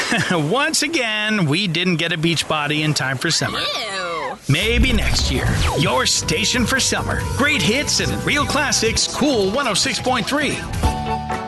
Once again, we didn't get a beach body in time for summer. Ew. Maybe next year. Your station for summer. Great hits and real classics, Cool 106.3.